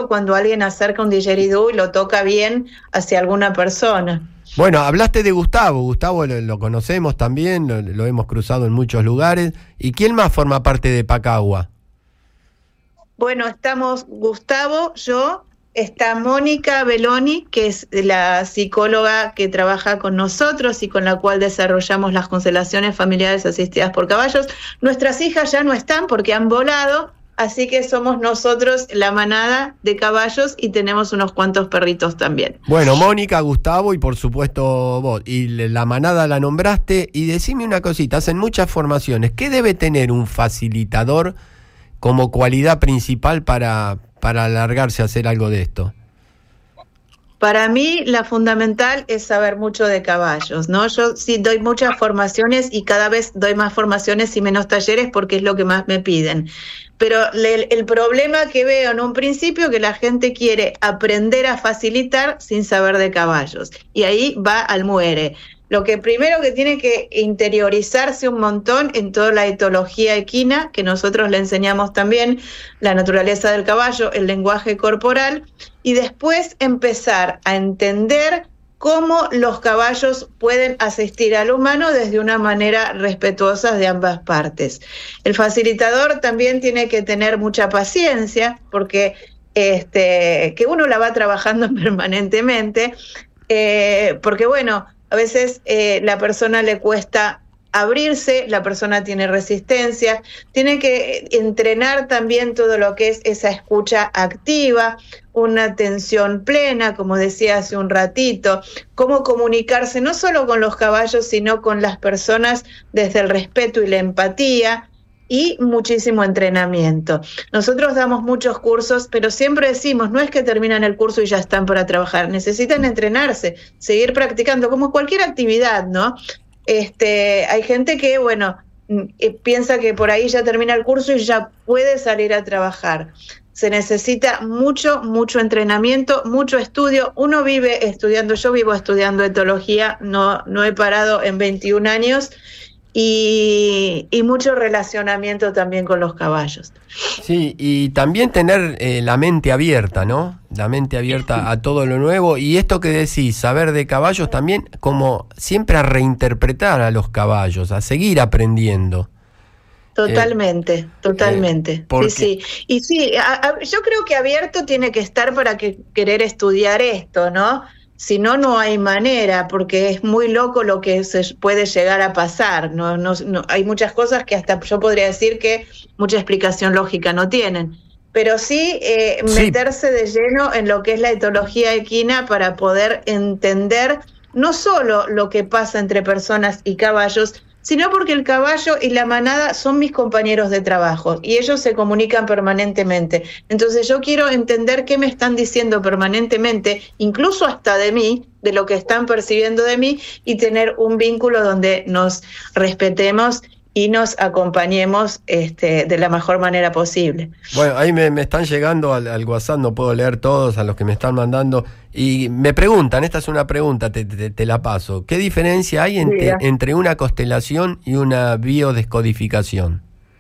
cuando alguien acerca un didgeridoo y lo toca bien hacia alguna persona. Bueno, hablaste de Gustavo. Gustavo lo conocemos también, lo hemos cruzado en muchos lugares. ¿Y quién más forma parte de Pacagua? Bueno, estamos Gustavo, yo, está Mónica Belloni, que es la psicóloga que trabaja con nosotros y con la cual desarrollamos las constelaciones familiares asistidas por caballos. Nuestras hijas ya no están porque han volado, así que somos nosotros la manada de caballos y tenemos unos cuantos perritos también. Bueno, Mónica, Gustavo y por supuesto vos. Y la manada la nombraste. Y decime una cosita, hacen muchas formaciones. ¿Qué debe tener un facilitador como cualidad principal para alargarse a hacer algo de esto? Para mí la fundamental es saber mucho de caballos, ¿no? Yo sí doy muchas formaciones y cada vez doy más formaciones y menos talleres porque es lo que más me piden. Pero el problema que veo en un principio es que la gente quiere aprender a facilitar sin saber de caballos. Y ahí va al muere. Lo que primero que tiene que interiorizarse un montón en toda la etología equina, que nosotros le enseñamos también, la naturaleza del caballo, el lenguaje corporal, y después empezar a entender cómo los caballos pueden asistir al humano desde una manera respetuosa de ambas partes. El facilitador también tiene que tener mucha paciencia, porque que uno la va trabajando permanentemente, porque bueno, a veces la persona le cuesta abrirse, la persona tiene resistencia, tiene que entrenar también todo lo que es esa escucha activa, una atención plena, como decía hace un ratito, cómo comunicarse no solo con los caballos, sino con las personas desde el respeto y la empatía, y muchísimo entrenamiento. Nosotros damos muchos cursos, pero siempre decimos, no es que terminan el curso y ya están para trabajar, necesitan entrenarse, seguir practicando, como cualquier actividad, ¿no? Hay gente que, bueno, piensa que por ahí ya termina el curso y ya puede salir a trabajar. Se necesita mucho entrenamiento, mucho estudio. Uno vive estudiando, yo vivo estudiando etología, no he parado en 21 años, y mucho relacionamiento también con los caballos. Sí, y también tener la mente abierta, ¿no? La mente abierta a todo lo nuevo. Y esto que decís, saber de caballos también, como siempre a reinterpretar a los caballos, a seguir aprendiendo. Totalmente. Porque... Sí. Y sí, yo creo que abierto tiene que estar para querer estudiar esto, ¿no? Si no, no hay manera, porque es muy loco lo que se puede llegar a pasar. No, hay muchas cosas que hasta yo podría decir que mucha explicación lógica no tienen. Pero sí, meterse de lleno en lo que es la etología equina para poder entender no solo lo que pasa entre personas y caballos, sino porque el caballo y la manada son mis compañeros de trabajo y ellos se comunican permanentemente. Entonces yo quiero entender qué me están diciendo permanentemente, incluso hasta de mí, de lo que están percibiendo de mí, y tener un vínculo donde nos respetemos y nos acompañemos de la mejor manera posible. Bueno, ahí me están llegando al WhatsApp, no puedo leer todos a los que me están mandando, y me preguntan, esta es una pregunta, te la paso, ¿qué diferencia hay entre una constelación y una biodescodificación?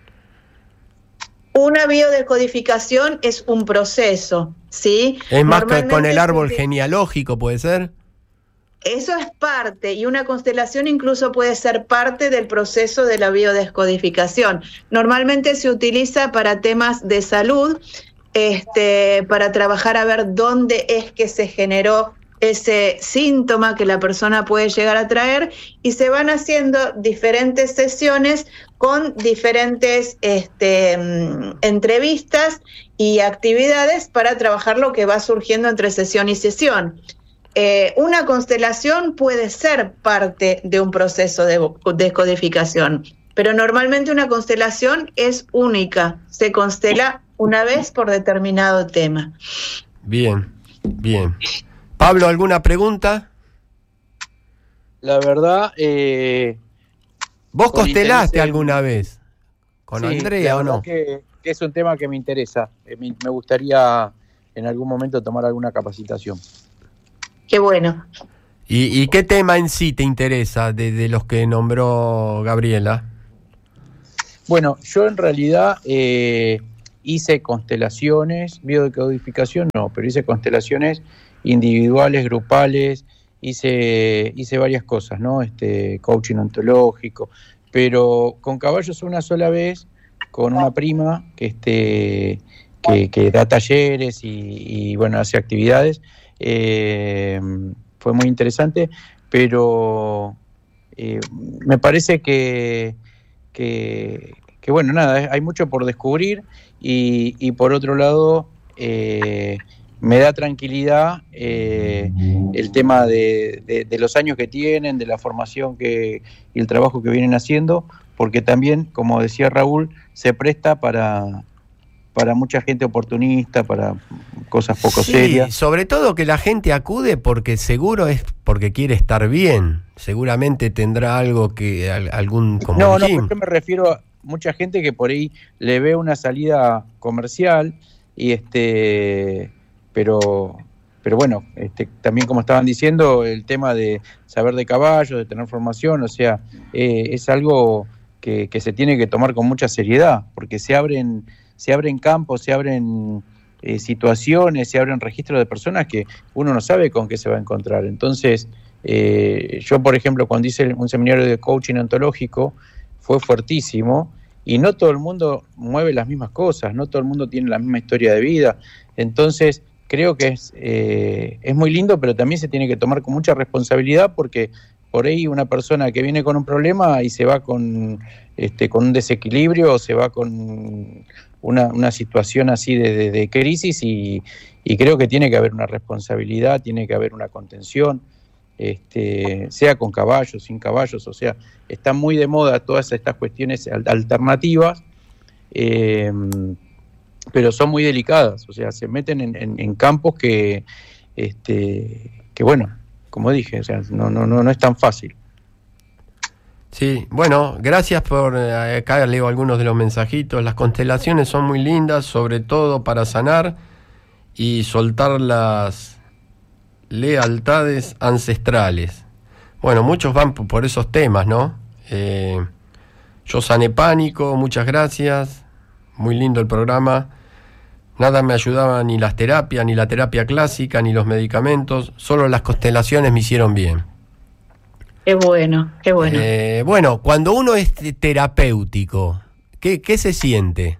Una biodescodificación es un proceso, ¿sí? Es más que con el árbol genealógico, ¿puede ser? Eso es parte, y una constelación incluso puede ser parte del proceso de la biodescodificación. Normalmente se utiliza para temas de salud, para trabajar a ver dónde es que se generó ese síntoma que la persona puede llegar a traer, y se van haciendo diferentes sesiones con diferentes entrevistas y actividades para trabajar lo que va surgiendo entre sesión y sesión. Una constelación puede ser parte de un proceso de descodificación, pero normalmente una constelación es única, se constela una vez por determinado tema. Bien. Pablo, ¿alguna pregunta? La verdad... ¿Vos constelaste alguna vez? ¿Con sí, Andrea o no? Que es un tema que me interesa. Me gustaría en algún momento tomar alguna capacitación. Qué bueno. ¿Y qué tema en sí te interesa de los que nombró Gabriela? Bueno, yo en realidad hice constelaciones, biodecodificación no, pero hice constelaciones individuales, grupales, hice varias cosas, ¿no? Coaching ontológico, pero con caballos una sola vez, con una prima que da talleres y bueno, hace actividades. Fue muy interesante, pero me parece que bueno, nada, hay mucho por descubrir y por otro lado me da tranquilidad el tema de los años que tienen, de la formación y el trabajo que vienen haciendo, porque también, como decía Raúl, se presta para mucha gente oportunista, para cosas poco serias. Sobre todo que la gente acude porque seguro es porque quiere estar bien. Seguramente tendrá algo algún como No, yo me refiero a mucha gente que por ahí le ve una salida comercial y pero bueno, también como estaban diciendo, el tema de saber de caballos, de tener formación, o sea, es algo que se tiene que tomar con mucha seriedad, porque se abren campos, se abren situaciones, se abren registros de personas que uno no sabe con qué se va a encontrar. Entonces, yo, por ejemplo, cuando hice un seminario de coaching ontológico, fue fuertísimo, y no todo el mundo mueve las mismas cosas, no todo el mundo tiene la misma historia de vida. Entonces, creo que es muy lindo, pero también se tiene que tomar con mucha responsabilidad, porque por ahí una persona que viene con un problema y se va con un desequilibrio, o se va con una situación así de crisis, y creo que tiene que haber una responsabilidad, tiene que haber una contención, sea con caballos, sin caballos, o sea, están muy de moda todas estas cuestiones alternativas, pero son muy delicadas, o sea, se meten en campos que bueno, como dije, o sea, no es tan fácil. Sí, bueno, gracias por acá leo algunos de los mensajitos. Las constelaciones son muy lindas, sobre todo para sanar y soltar las lealtades ancestrales. Bueno, muchos van por esos temas, ¿no? Yo sané pánico, muchas gracias. Muy lindo el programa. Nada me ayudaba, ni las terapias, ni la terapia clásica, ni los medicamentos. Solo las constelaciones me hicieron bien. Qué bueno, qué bueno. Bueno, cuando uno es terapéutico, ¿qué se siente?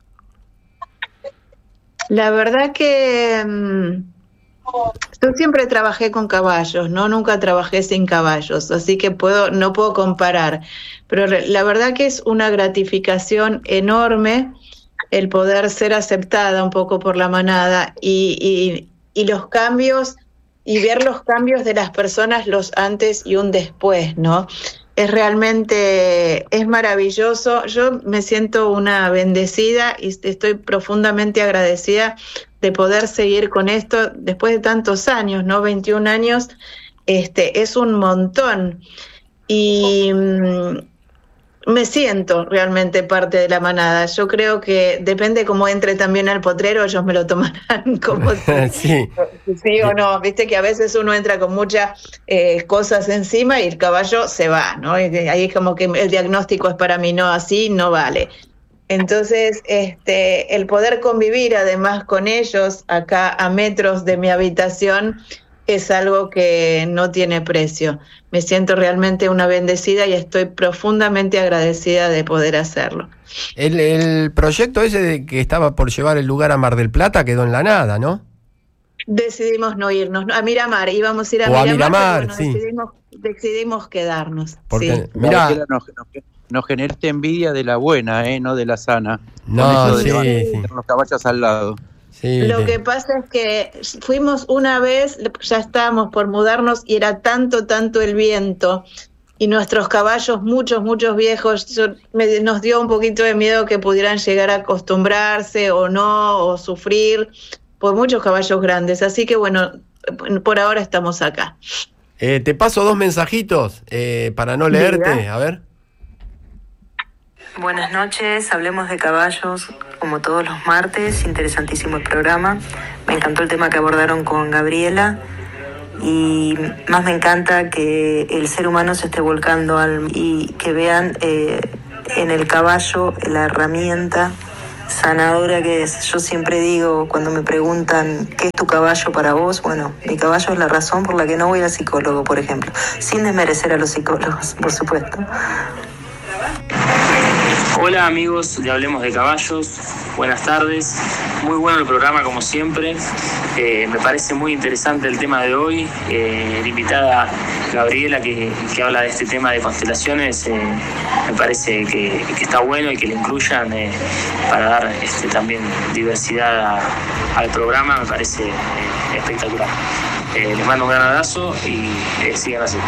La verdad que yo siempre trabajé con caballos, ¿no? Nunca trabajé sin caballos, así que no puedo comparar. Pero la verdad que es una gratificación enorme el poder ser aceptada un poco por la manada y los cambios, y ver los cambios de las personas, los antes y un después, ¿no? Es maravilloso. Yo me siento una bendecida y estoy profundamente agradecida de poder seguir con esto después de tantos años, ¿no? 21 años, es un montón. Y me siento realmente parte de la manada. Yo creo que depende cómo entre también al potrero, ellos me lo tomarán como sí o no. Viste que a veces uno entra con muchas cosas encima y el caballo se va, ¿no? Y ahí es como que el diagnóstico es para mí, no, así no vale. Entonces, el poder convivir además con ellos acá a metros de mi habitación es algo que no tiene precio. Me siento realmente una bendecida y estoy profundamente agradecida de poder hacerlo. El proyecto ese de que estaba por llevar el lugar a Mar del Plata quedó en la nada, ¿no? Decidimos no irnos, a Miramar, íbamos a ir a Miramar, pero bueno, sí. decidimos quedarnos. Porque, sí. Mirá, nos generaste envidia de la buena, no de la sana. No, con eso de tener los caballos al lado. Sí, Lo que pasa es que fuimos una vez, ya estábamos por mudarnos y era tanto el viento y nuestros caballos, muchos viejos, nos dio un poquito de miedo que pudieran llegar a acostumbrarse o no, o sufrir por muchos caballos grandes. Así que bueno, por ahora estamos acá. Te paso 2 mensajitos para no leerte, Mira. A ver. Buenas noches, hablemos de caballos como todos los martes, interesantísimo el programa. Me encantó el tema que abordaron con Gabriela y más me encanta que el ser humano se esté volcando y que vean en el caballo la herramienta sanadora que es. Yo siempre digo, cuando me preguntan ¿qué es tu caballo para vos? Bueno, mi caballo es la razón por la que no voy al psicólogo, por ejemplo, sin desmerecer a los psicólogos, por supuesto. Hola amigos de Hablemos de Caballos, buenas tardes, muy bueno el programa como siempre, me parece muy interesante el tema de hoy, la invitada Gabriela que habla de este tema de constelaciones, me parece que está bueno y que le incluyan para dar también diversidad al programa, me parece espectacular. Les mando un gran abrazo y sigan así.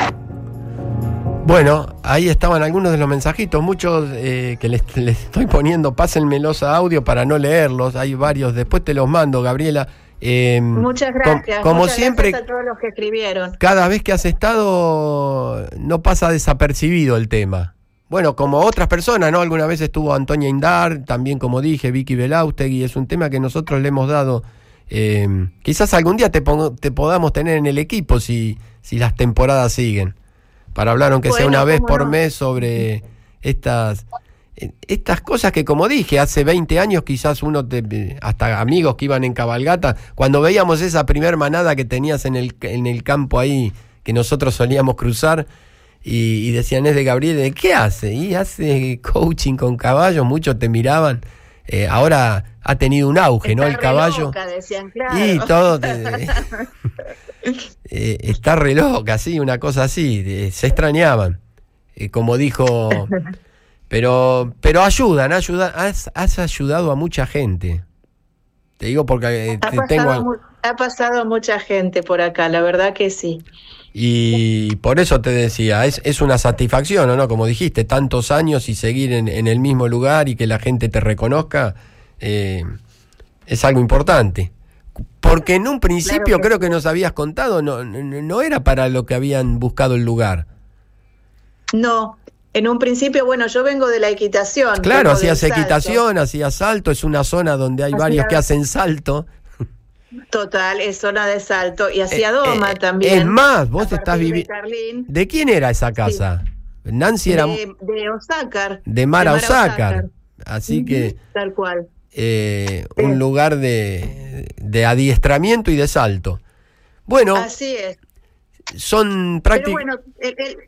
Bueno, ahí estaban algunos de los mensajitos, muchos que les estoy poniendo, pásenmelos a audio para no leerlos, hay varios, después te los mando, Gabriela. Muchas gracias, como muchas siempre, gracias a todos los que escribieron. Cada vez que has estado no pasa desapercibido el tema. Bueno, como otras personas, ¿no? Alguna vez estuvo Antonia Indar, también como dije, Vicky Belaustegui, es un tema que nosotros le hemos dado. Quizás algún día te podamos tener en el equipo si las temporadas siguen. Para hablar, aunque sea una vez por mes, sobre estas cosas que, como dije, hace 20 años quizás hasta amigos que iban en cabalgata, cuando veíamos esa primer manada que tenías en el campo ahí, que nosotros solíamos cruzar, y decían, es de Gabriel, ¿qué hace? Y hace coaching con caballos, muchos te miraban. Ahora ha tenido un auge, está, ¿no? El caballo. Loca, decían, claro. Y todo está re loca, sí, una cosa así, se extrañaban, como dijo, pero ayudan, has ayudado a mucha gente, te digo porque ha pasado mucha gente por acá, la verdad que sí. Y por eso te decía, es una satisfacción, ¿no? Como dijiste, tantos años y seguir en el mismo lugar y que la gente te reconozca, es algo importante. Porque en un principio, creo que nos habías contado, no era para lo que habían buscado el lugar. No, en un principio, bueno, yo vengo de la equitación. Claro, hacías equitación, hacías salto, es una zona donde hay varios que hacen salto. Total, es zona de salto, y hacía doma también. Es más, vos estás viviendo... ¿De quién era esa casa? Sí. Nancy era... De Osácar. De Mara Osácar. Así que... Tal cual. Un lugar de adiestramiento y de salto. Bueno, así es. Son prácticas. Pero bueno,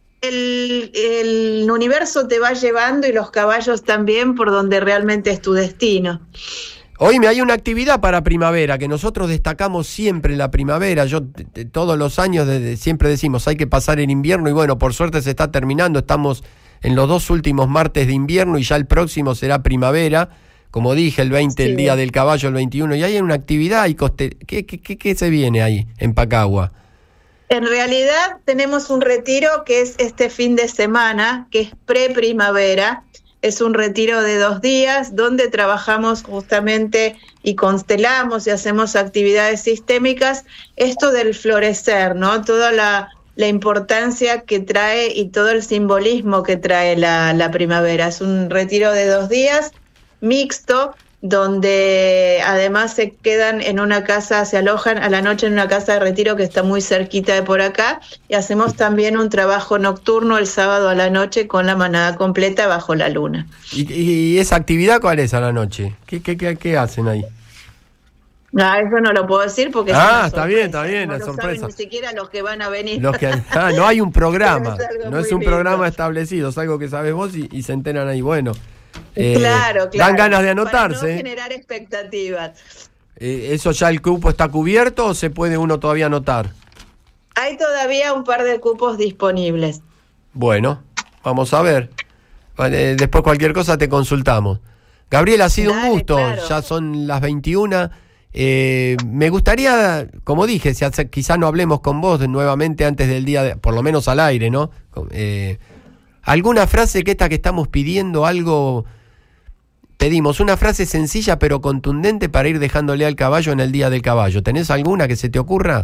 el universo te va llevando y los caballos también por donde realmente es tu destino. Oíme, hay una actividad para primavera que nosotros destacamos siempre la primavera. Yo todos los años siempre decimos hay que pasar el invierno y bueno, por suerte se está terminando. Estamos en los 2 últimos martes de invierno y ya el próximo será primavera. Como dije, el 20, sí. El Día del Caballo, el 21, y hay una actividad y ¿qué se viene ahí en Pacagua? En realidad tenemos un retiro que es este fin de semana, que es pre-primavera, es un retiro de 2 días donde trabajamos justamente y constelamos y hacemos actividades sistémicas, esto del florecer, ¿no? Toda la importancia que trae y todo el simbolismo que trae la primavera. Es un retiro de 2 días, mixto, donde además se quedan en una casa, se alojan a la noche en una casa de retiro que está muy cerquita de por acá, y hacemos también un trabajo nocturno el sábado a la noche con la manada completa bajo la luna. ¿Y esa actividad cuál es a la noche? ¿Qué hacen ahí? No, eso no lo puedo decir porque está bien, no es sorpresa. Ni siquiera los que van a venir. No hay un programa, no es un programa establecido, es algo que sabes vos y se enteran ahí, bueno. Claro. Dan ganas de anotarse. Para no generar expectativas. ¿Eso ya el cupo está cubierto o se puede uno todavía anotar? Hay todavía un par de cupos disponibles. Bueno, vamos a ver. Después cualquier cosa te consultamos. Gabriela, ha sido un gusto. Claro. Ya son las 21. Me gustaría, como dije, quizá no hablemos con vos nuevamente antes del día, por lo menos al aire, ¿no? ¿Alguna frase que estamos pidiendo, algo? Pedimos una frase sencilla pero contundente para ir dejándole al caballo en el Día del Caballo. ¿Tenés alguna que se te ocurra?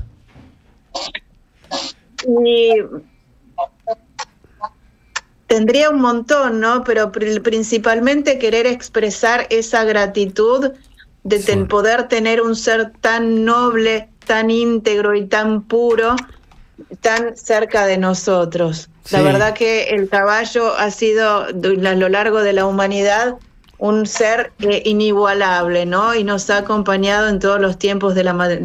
Tendría un montón, ¿no? Pero principalmente querer expresar esa gratitud de poder tener un ser tan noble, tan íntegro y tan puro, tan cerca de nosotros. Sí. La verdad que el caballo ha sido, a lo largo de la humanidad, un ser inigualable, ¿no? Y nos ha acompañado en todos los tiempos de